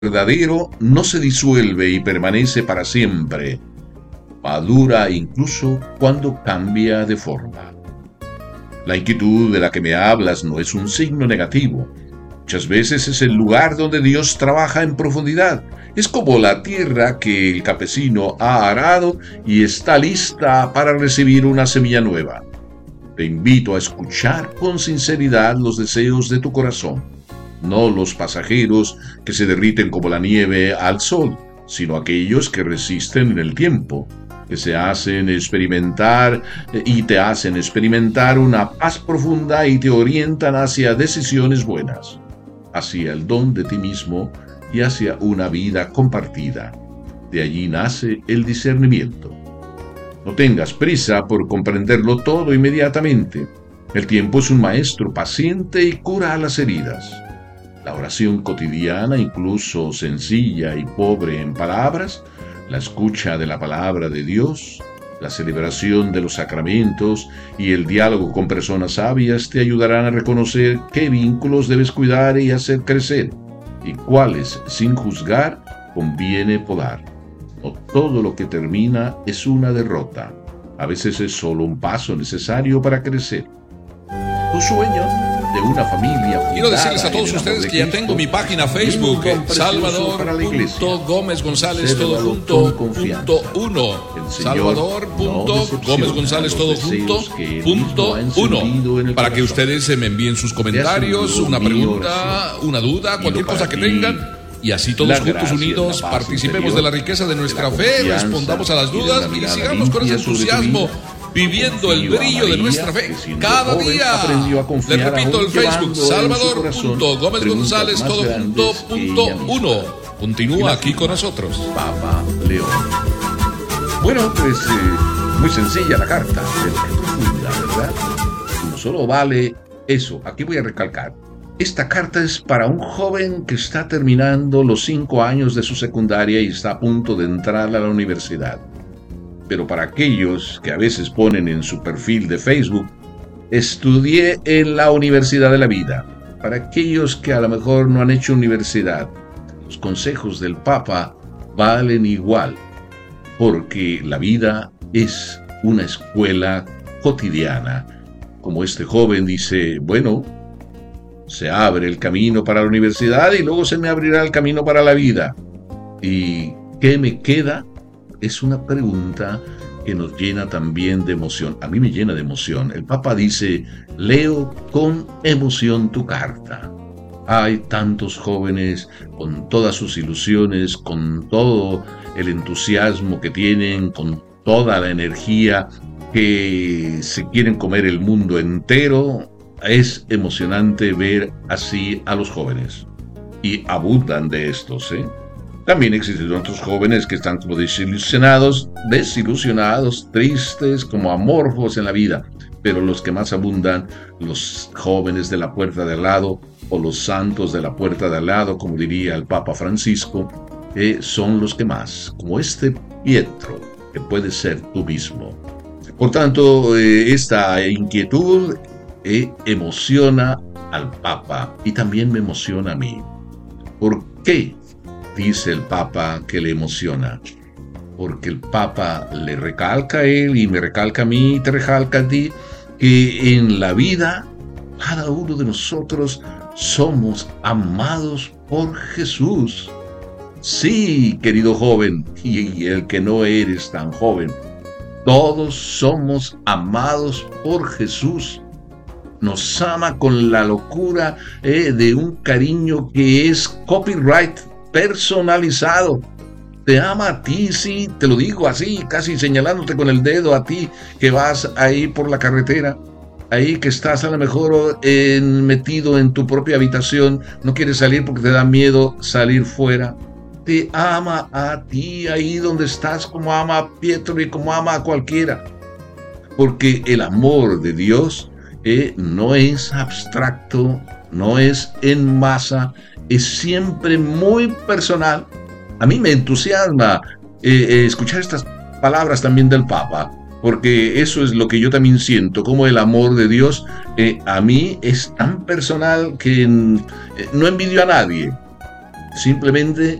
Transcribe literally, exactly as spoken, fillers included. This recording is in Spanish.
verdadero no se disuelve y permanece para siempre. Madura incluso cuando cambia de forma. La inquietud de la que me hablas no es un signo negativo. Muchas veces es el lugar donde Dios trabaja en profundidad. Es como la tierra que el campesino ha arado y está lista para recibir una semilla nueva. Te invito a escuchar con sinceridad los deseos de tu corazón, no los pasajeros que se derriten como la nieve al sol, sino aquellos que resisten en el tiempo, que se hacen experimentar y te hacen experimentar una paz profunda y te orientan hacia decisiones buenas, hacia el don de ti mismo y hacia una vida compartida. De allí nace el discernimiento. No tengas prisa por comprenderlo todo inmediatamente. El tiempo es un maestro paciente y cura las heridas. La oración cotidiana, incluso sencilla y pobre en palabras, la escucha de la palabra de Dios, la celebración de los sacramentos y el diálogo con personas sabias te ayudarán a reconocer qué vínculos debes cuidar y hacer crecer, y cuáles, sin juzgar, conviene podar. No todo lo que termina es una derrota. A veces es solo un paso necesario para crecer. Tu sueño de una familia. Quiero decirles a todos ustedes que ya tengo mi página Facebook, Salvador punto Gómez González todo junto punto uno. Salvador punto Gómez González todo junto punto uno. Para que ustedes me envíen sus comentarios, una pregunta, una duda, cualquier cosa que tengan. Y así todos juntos unidos participemos de la riqueza de nuestra fe, respondamos a las dudas y sigamos con ese entusiasmo viviendo el brillo de nuestra fe cada día. Les repito el Facebook, Salvador punto Gómez González todo junto punto uno. Continúa aquí con nosotros. Papa León. Bueno, pues eh, muy sencilla la carta, pero qué profunda, ¿verdad? No solo vale eso, aquí voy a recalcar. Esta carta es para un joven que está terminando los cinco años de su secundaria y está a punto de entrar a la universidad. Pero para aquellos que a veces ponen en su perfil de Facebook, estudié en la Universidad de la Vida. Para aquellos que a lo mejor no han hecho universidad, los consejos del Papa valen igual, porque la vida es una escuela cotidiana. Como este joven dice, bueno, se abre el camino para la universidad y luego se me abrirá el camino para la vida. ¿Y qué me queda? Es una pregunta que nos llena también de emoción. A mí me llena de emoción. El Papa dice, leo con emoción tu carta. Hay tantos jóvenes con todas sus ilusiones, con todo el entusiasmo que tienen, con toda la energía, que se quieren comer el mundo entero. Es emocionante ver así a los jóvenes. Y abundan de estos, ¿eh? También existen otros jóvenes que están como desilusionados, desilusionados, tristes, como amorfos en la vida. Pero los que más abundan, los jóvenes de la puerta de al lado, o los santos de la puerta de al lado, como diría el Papa Francisco, eh, son los que más, como este Pietro, que puede ser tú mismo. Por tanto, eh, esta inquietud eh, emociona al Papa y también me emociona a mí. ¿Por qué dice el Papa que le emociona? Porque el Papa le recalca a él y me recalca a mí y te recalca a ti que en la vida cada uno de nosotros somos amados por Jesús. Sí, querido joven, y el que no eres tan joven, todos somos amados por Jesús. Nos ama con la locura eh, de un cariño que es copyright personalizado. Te ama a ti, sí, te lo digo así, casi señalándote con el dedo a ti que vas ahí por la carretera, ahí que estás a lo mejor en, metido en tu propia habitación, no quieres salir porque te da miedo salir fuera. Te ama a ti ahí donde estás, como ama a Pietro y como ama a cualquiera. Porque el amor de Dios eh, no es abstracto, no es en masa, es siempre muy personal. A mí me entusiasma eh, eh, escuchar estas palabras también del Papa, porque eso es lo que yo también siento, como el amor de Dios eh, a mí es tan personal que eh, no envidio a nadie. simplemente